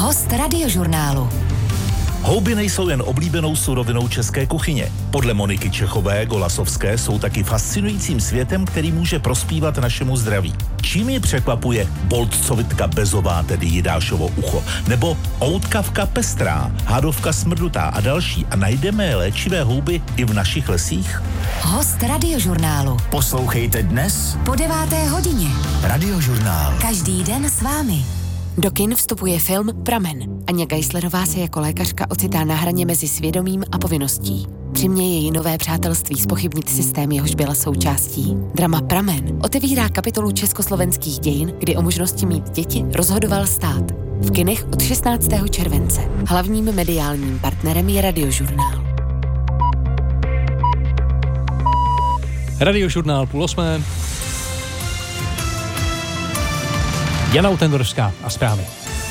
Host Radiožurnálu. Houby nejsou jen oblíbenou surovinou české kuchyně. Podle Moniky Čechové Golasovské jsou taky fascinujícím světem, který může prospívat našemu zdraví. Čím je překvapuje boltcovitka bezová, tedy Jidášovo ucho, nebo outkavka pestrá, hadovka smrdutá a další, a najdeme léčivé houby i v našich lesích? Host Radiožurnálu. Poslouchejte dnes Po 9. hodině. Radiožurnál. Každý den s vámi. Do kin vstupuje film Pramen. Aňa Geislerová se jako lékařka ocitá na hraně mezi svědomím a povinností. Přiměje její nové přátelství zpochybnit systém, jehož byla součástí. Drama Pramen otevírá kapitolu československých dějin, kdy o možnosti mít děti rozhodoval stát. V kinech od 16. července. Hlavním mediálním partnerem je Radiožurnál. Radiožurnál 7:30. Jana Utendorská a zprávy.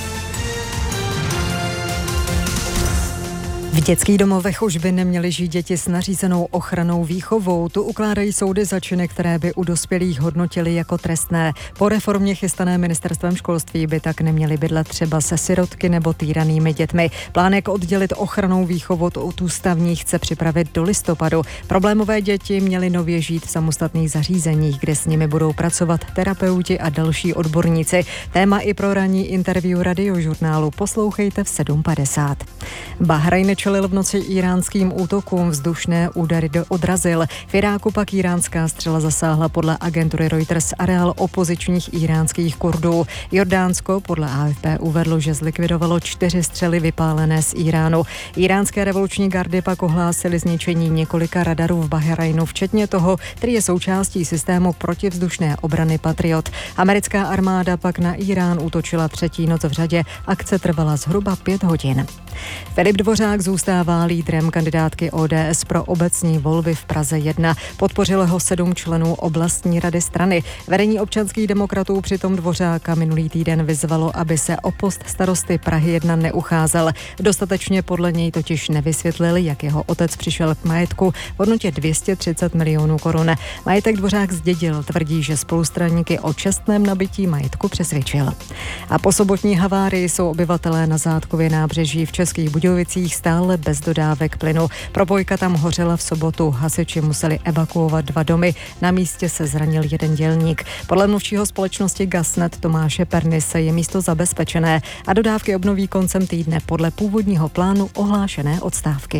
V dětských domovech už by neměly žít děti s nařízenou ochrannou výchovou. Tu ukládají soudy za činy, které by u dospělých hodnotili jako trestné. Po reformě chystané ministerstvem školství by tak neměly bydlet třeba se sirotky nebo týranými dětmi. Plánek oddělit ochrannou výchovu od ústavní chce připravit do listopadu. Problémové děti měly nově žít v samostatných zařízeních, kde s nimi budou pracovat terapeuti a další odborníci. Téma i pro ranní interview Radiožurnálu poslouchejte v 7:50. Bahrajn čelil v noci iránským útokům, vzdušné údery odrazil. V Iráku pak iránská střela zasáhla podle agentury Reuters areál opozičních iránských Kurdů. Jordánsko podle AFP uvedlo, že zlikvidovalo 4 střely vypálené z Iránu. Iránské revoluční gardy pak ohlásily zničení několika radarů v Bahrajnu, včetně toho, který je součástí systému protivzdušné obrany Patriot. Americká armáda pak na Irán útočila 3. noc v řadě. Akce trvala zhruba 5 hodin. Filip Dvořák zůstává lídrem kandidátky ODS pro obecní volby v Praze 1. Podpořilo ho 7 členů oblastní rady strany. Vedení občanských demokratů přitom Dvořáka minulý týden vyzvalo, aby se o post starosty Prahy 1 neucházel. Dostatečně podle něj totiž nevysvětlili, jak jeho otec přišel k majetku v hodnotě 230 milionů korun. Majetek Dvořák zdědil, tvrdí, že spolustraníky o čestném nabití majetku přesvědčil. A po sobotní havárii jsou obyvatelé na Zátkově nábřeží v Českých Budějovicích stále bez dodávek plynu. Propojka tam hořela v sobotu. Hasiči museli evakuovat 2 domy. Na místě se zranil 1 dělník. Podle mluvčího společnosti Gasnet Tomáše Pernise je místo zabezpečené a dodávky obnoví koncem týdne podle původního plánu ohlášené odstávky.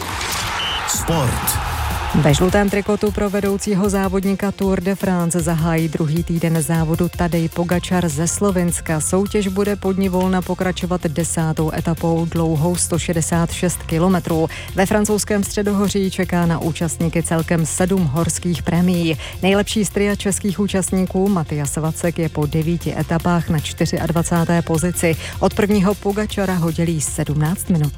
Sport. Ve žlutém trikotu pro vedoucího závodníka Tour de France zahájí druhý týden závodu Tadej Pogačar ze Slovinska. Soutěž bude pod ní volna pokračovat 10. etapou dlouhou 166 kilometrů. Ve francouzském Středohoří čeká na účastníky celkem 7 horských prémií. Nejlepší z tria českých účastníků Matyas Vacek je po 9 etapách na 24. pozici. Od prvního Pogačara ho dělí 17 minut.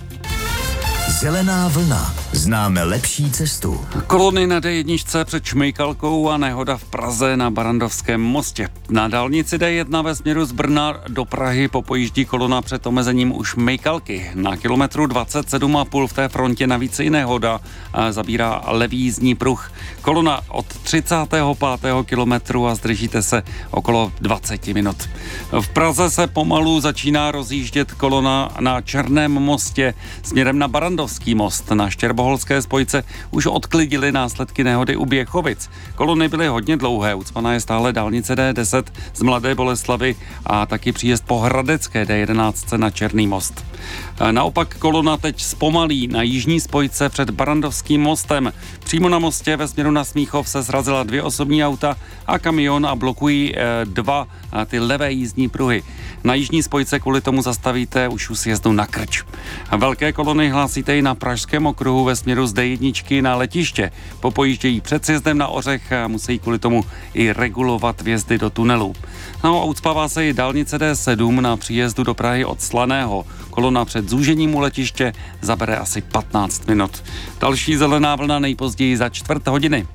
Zelená vlna. Známe lepší cestu. Kolony na D1 před Šmejkalkou a nehoda v Praze na Barrandovském mostě. Na dálnici D1 ve směru z Brna do Prahy popojíždí kolona před omezením u Šmejkalky. Na kilometru 27,5 v té frontě navíc i nehoda zabírá levý jízdní pruh. Kolona od 35. kilometru a zdržíte se okolo 20 minut. V Praze se pomalu začíná rozjíždět kolona na Černém mostě směrem na Barrandovský most. Na štěrboholské spojce už odklidili následky nehody u Běchovic. Kolony byly hodně dlouhé, ucpaná je stále dálnice D10 z Mladé Boleslavi a taky příjezd po hradecké D11 na Černý most. Naopak kolona teď zpomalí na jižní spojce před Barrandovským mostem. Přímo na mostě ve směru na Smíchov se srazila 2 osobní auta a kamion a blokují 2 ty levé jízdní pruhy. Na jižní spojce kvůli tomu zastavíte už u sjezdu na Krč. Velké kolony hlásíte i na Pražském okruhu ve směru z D1 na letiště. Popojíždějí před sjezdem na Ořech a musí kvůli tomu i regulovat vjezdy do tunelu. No a ucpává se i dálnice D7 na příjezdu do Prahy od Slaného. Kolona před zúžením u letiště zabere asi 15 minut. Další zelená vlna nejpozději za 4 hodiny.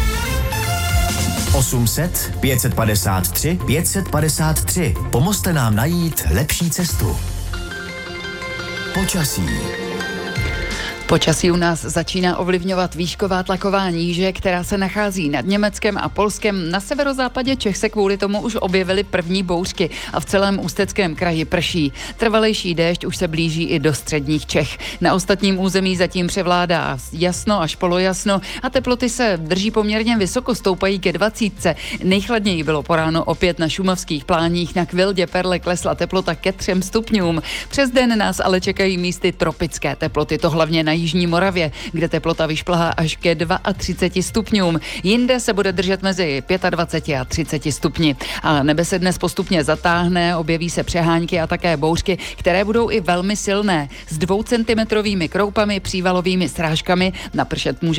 800 553 553. Pomozte nám najít lepší cestu. Počasí. Počasí u nás začíná ovlivňovat výšková tlaková níže, která se nachází nad Německem a Polskem. Na severozápadě Čech se kvůli tomu už objevily první bouřky a v celém Ústeckém kraji prší. Trvalejší déšť už se blíží i do středních Čech. Na ostatním území zatím převládá jasno až polojasno a teploty se drží poměrně vysoko, stoupají ke 20. Nejchladněji bylo po ráno opět na šumavských pláních, na Kvildě Perle klesla teplota ke 3 stupňům. Přes den nás ale čekají místy tropické teploty, to hlavně na jižní Moravě, kde teplota vyšplhá až ke 32 stupňům. Jinde se bude držet mezi 25 a 30 stupni. A nebe se dnes postupně zatáhne, objeví se přehánky a také bouřky, které budou i velmi silné. S 2centimetrovými kroupami, přívalovými srážkami napršet může